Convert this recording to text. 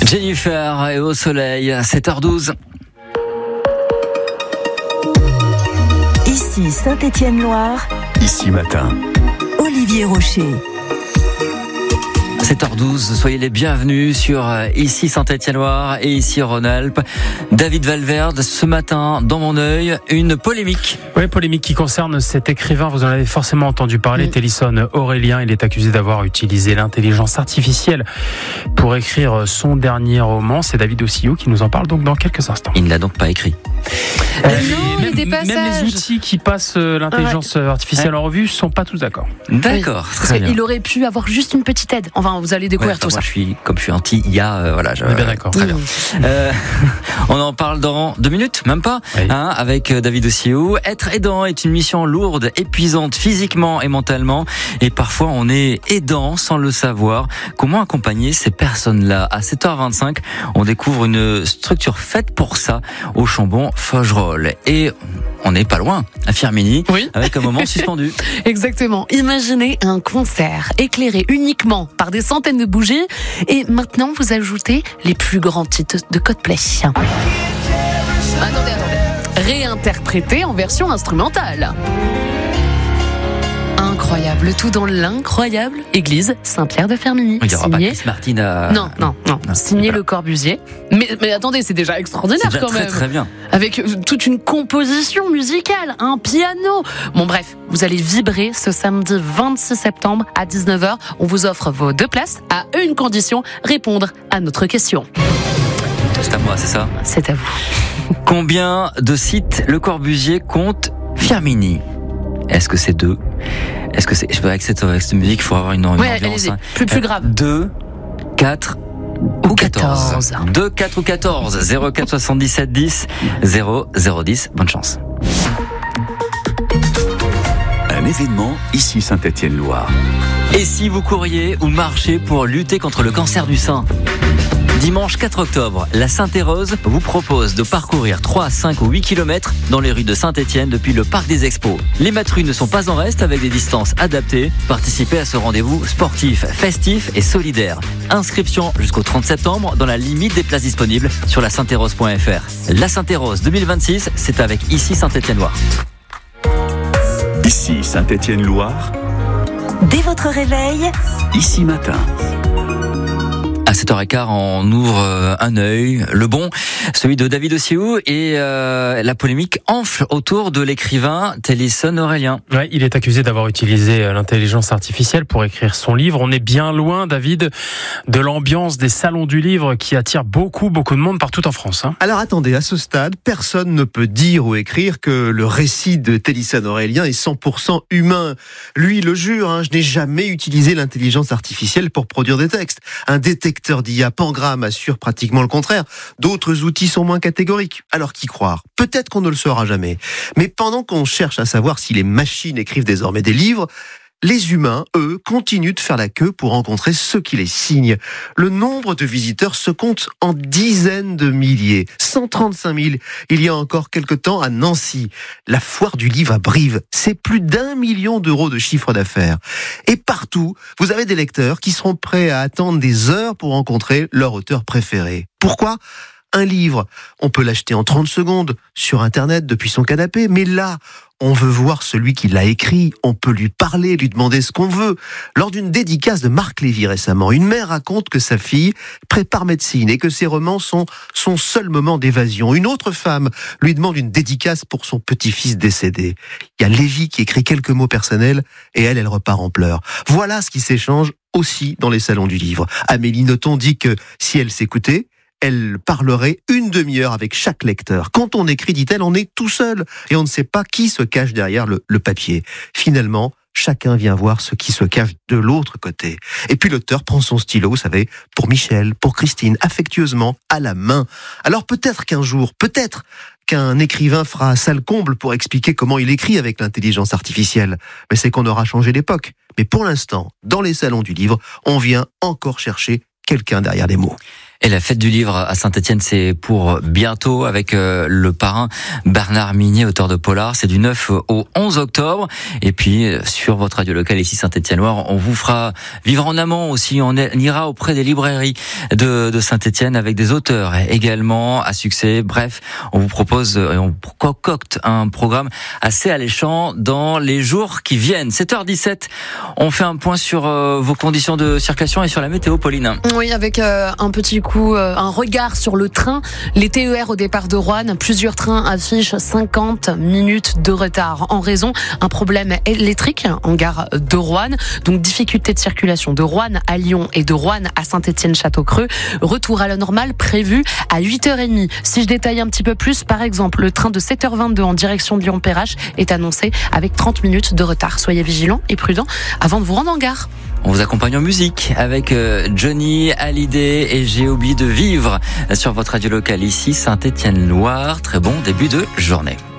Jennifer et au soleil, 7h12. Ici Saint-Étienne-Loire. Ici matin. Olivier Rocher. 7h12, soyez les bienvenus sur ici Saint-Étienne-Loire et ici Rhône-Alpes. David Valverde, ce matin, dans mon œil, une polémique. Oui, polémique qui concerne cet écrivain, vous en avez forcément entendu parler, Télisson Aurélien. Il est accusé d'avoir utilisé l'intelligence artificielle pour écrire son dernier roman. C'est David Ossillou qui nous en parle donc dans quelques instants. Il ne l'a donc pas écrit. Même les outils qui passent l'intelligence artificielle en revue ne sont pas tous d'accord. D'accord, oui, très bien. Il aurait pu avoir juste une petite aide. Enfin, vous allez découvrir tout ça. Comme je suis anti-IA, voilà. On est bien d'accord. Très bien. On en parle dans 2 minutes, même pas, oui. Avec David Ossillou. Être aidant est une mission lourde, épuisante physiquement et mentalement. Et parfois, on est aidant sans le savoir. Comment accompagner ces personnes-là? À 7h25, on découvre une structure faite pour ça au Chambon-Faugerolles. Et on n'est pas loin, à Firminy, Oui. avec un moment suspendu. Exactement. Imaginez un concert éclairé uniquement par des centaines de bougies et maintenant vous ajoutez les plus grands titres de Coldplay. Attendez. Réinterprété en version instrumentale. Incroyable, le tout dans l'incroyable église Saint-Pierre de Firminy. Il n'y aura pas Signé... Chris Martin à... Non. Signé voilà. Le Corbusier. Mais attendez, c'est déjà extraordinaire C'est déjà quand même. très bien. Avec toute une composition musicale, un piano. Bon bref, vous allez vibrer ce samedi 26 septembre à 19h. On vous offre vos 2 places à une condition, répondre à notre question. C'est à moi, c'est ça? C'est à vous. Combien de sites Le Corbusier compte Firminy? Est-ce que c'est 2? Est-ce que c'est... Je sais pas, avec cette musique, il faut avoir une Ouais, ambiance. allez-y. Plus grave. 2, 4 ou 14. 2, 4 ou 14. 04 77 10 0 10. Bonne chance. Un événement ici Saint-Étienne-Loire. Et si vous couriez ou marchez pour lutter contre le cancer du sein? Dimanche 4 octobre, la Sainte-Rose vous propose de parcourir 3, 5 ou 8 km dans les rues de Saint-Étienne depuis le Parc des Expos. Les matrues ne sont pas en reste avec des distances adaptées. Participez à ce rendez-vous sportif, festif et solidaire. Inscription jusqu'au 30 septembre dans la limite des places disponibles sur la sainte-rose.fr. La Sainte-Rose 2026, c'est avec ici Saint-Étienne-Loire. Ici Saint-Étienne-Loire. Dès votre réveil, Ici matin. À 7h15, on ouvre un œil, le bon, celui de David Ossillou, et la polémique enfle autour de l'écrivain Télisson Aurélien. Ouais, il est accusé d'avoir utilisé l'intelligence artificielle pour écrire son livre. On est bien loin, David, de l'ambiance des salons du livre qui attire beaucoup de monde partout en France. Alors attendez, à ce stade, personne ne peut dire ou écrire que le récit de Télisson Aurélien est 100% humain. Lui le jure, je n'ai jamais utilisé l'intelligence artificielle pour produire des textes. Un détecteur d'IA Pangram assure pratiquement le contraire. D'autres outils sont moins catégoriques. Alors qui croire? Peut-être qu'on ne le saura jamais. Mais pendant qu'on cherche à savoir si les machines écrivent désormais des livres, les humains, eux, continuent de faire la queue pour rencontrer ceux qui les signent. Le nombre de visiteurs se compte en dizaines de milliers. 135 000 il y a encore quelque temps à Nancy. La foire du livre à Brive, c'est plus d'1 million d'euros de chiffre d'affaires. Et partout, vous avez des lecteurs qui seront prêts à attendre des heures pour rencontrer leur auteur préféré. Pourquoi ? Un livre, on peut l'acheter en 30 secondes sur Internet depuis son canapé, mais là, on veut voir celui qui l'a écrit, on peut lui parler, lui demander ce qu'on veut. Lors d'une dédicace de Marc Lévy récemment, une mère raconte que sa fille prépare médecine et que ses romans sont son seul moment d'évasion. Une autre femme lui demande une dédicace pour son petit-fils décédé. Il y a Lévy qui écrit quelques mots personnels et elle repart en pleurs. Voilà ce qui s'échange aussi dans les salons du livre. Amélie Nothomb dit que si elle s'écoutait, elle parlerait une demi-heure avec chaque lecteur. Quand on écrit, dit-elle, on est tout seul et on ne sait pas qui se cache derrière le papier. Finalement, chacun vient voir ce qui se cache de l'autre côté. Et puis l'auteur prend son stylo, vous savez, pour Michel, pour Christine, affectueusement, à la main. Alors peut-être qu'un jour, peut-être qu'un écrivain fera salle comble pour expliquer comment il écrit avec l'intelligence artificielle. Mais c'est qu'on aura changé l'époque. Mais pour l'instant, dans les salons du livre, on vient encore chercher quelqu'un derrière les mots. Et la fête du livre à Saint-Étienne, c'est pour bientôt avec le parrain Bernard Minier, auteur de Polar. C'est du 9 au 11 octobre. Et puis, sur votre radio locale ici Saint-Étienne-Loire, on vous fera vivre en amont aussi. On ira auprès des librairies de Saint-Étienne avec des auteurs également à succès. Bref, on vous propose, on concocte un programme assez alléchant dans les jours qui viennent. 7h17, on fait un point sur vos conditions de circulation et sur la météo, Pauline. Oui, avec un petit coup, un regard sur le train. Les TER au départ de Roanne, plusieurs trains affichent 50 minutes de retard en raison d'un problème électrique en gare de Roanne. Donc difficulté de circulation de Roanne à Lyon et de Roanne à Saint-Étienne-Château-Creux. Retour à la normale prévu à 8h30. Si je détaille un petit peu plus, par exemple, le train de 7h22 en direction de Lyon-Perrache est annoncé avec 30 minutes de retard. Soyez vigilants et prudents avant de vous rendre en gare. On vous accompagne en musique avec Johnny Hallyday et J'ai oublié de vivre sur votre radio locale ici Saint-Étienne-Loire. Très bon début de journée.